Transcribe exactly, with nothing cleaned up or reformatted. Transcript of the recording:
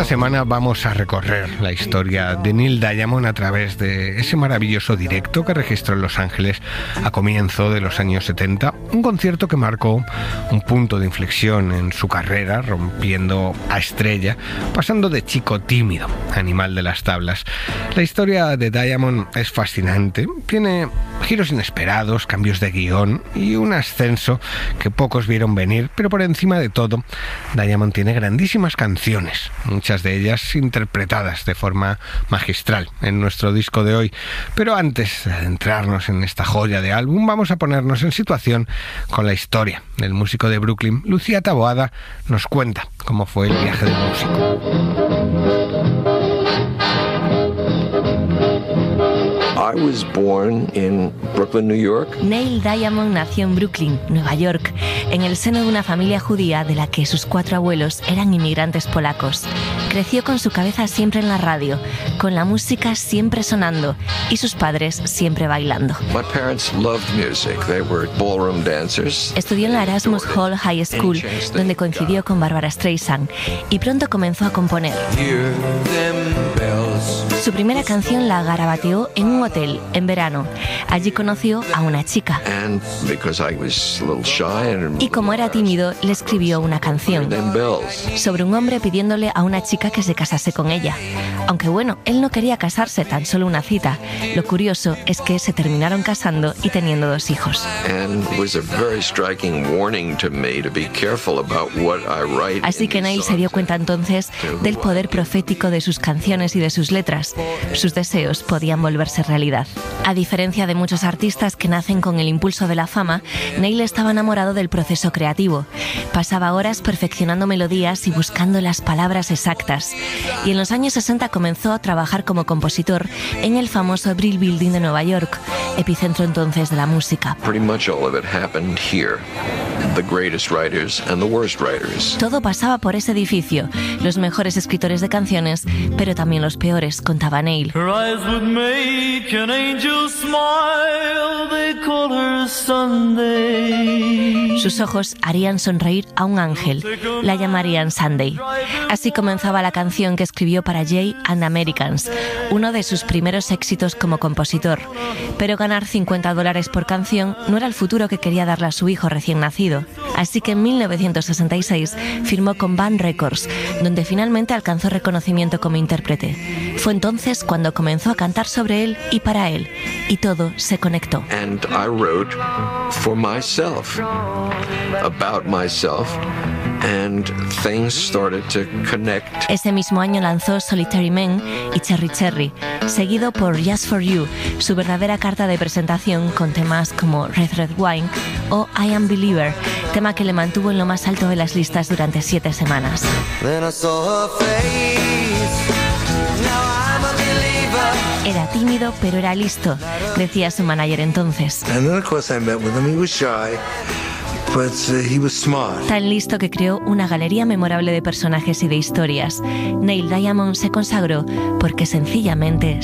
semana vamos a recorrer la historia de Neil Diamond a través de ese maravilloso directo que registró en Los Ángeles a comienzo de los años setenta, un concierto que marcó un punto de inflexión en su carrera, rompiendo a estrella, pasando de chico tímido a animal de las tablas. La historia de Diamond es fascinante, tiene giros inesperados, cambios de guión y un ascenso que pocos vieron venir, pero por encima de todo, Diamond tiene grandísimas canciones, muchas de ellas interpretadas de forma magistral en nuestro disco de hoy. Pero antes de adentrarnos en esta joya de álbum, vamos a ponernos en situación con la historia del músico de Brooklyn. Lucía Taboada nos cuenta cómo fue el viaje del músico. I was born in Brooklyn, New York. Neil Diamond nació en Brooklyn, Nueva York, en el seno de una familia judía de la que sus cuatro abuelos eran inmigrantes polacos. Creció con su cabeza siempre en la radio, con la música siempre sonando y sus padres siempre bailando. My parents loved music. They were ballroom dancers. Estudió en la Erasmus Hall High School, donde coincidió con Barbara Streisand, y pronto comenzó a componer. Su primera canción la garabateó en un hotel en verano. Allí conoció a una chica. Y como era tímido, le escribió una canción sobre un hombre pidiéndole a una chica que se casase con ella. Aunque bueno, él no quería casarse, tan solo una cita. Lo curioso es que se terminaron casando y teniendo dos hijos. Así que Neil se dio cuenta entonces del poder profético de sus canciones y de sus letras. Sus deseos podían volverse realidad. A diferencia de muchos artistas que nacen con el impulso de la fama, Neil estaba enamorado del proceso creativo. Pasaba horas perfeccionando melodías y buscando las palabras exactas. Y en los años sesenta comenzó a trabajar como compositor en el famoso Brill Building de Nueva York, epicentro entonces de la música. Todo pasaba por ese edificio, los mejores escritores de canciones, pero también los peores, contaba Neil. Sus ojos harían sonreír a un ángel, la llamarían Sunday. Así comenzaba la canción que escribió para Jay and the Americans, uno de sus primeros éxitos como compositor. Pero ganar cincuenta dólares por canción no era el futuro que quería darle a su hijo recién nacido. Así que en mil novecientos sesenta y seis firmó con Band Records, donde finalmente alcanzó reconocimiento como intérprete. Fue entonces cuando comenzó a cantar sobre él y para él, y todo se conectó. And I wrote for myself, about myself, and things started to connect. Ese mismo año lanzó Solitary Man y Cherry Cherry, seguido por Just For You, su verdadera carta de presentación con temas como Red Red Wine o I Am Believer, tema que le mantuvo en lo más alto de las listas durante siete semanas. Era tímido, pero era listo, decía su manager entonces. And then of course I met with him. He was shy, but uh, he was smart. Tan listo que creó una galería memorable de personajes y de historias. Neil Diamond se consagró porque sencillamente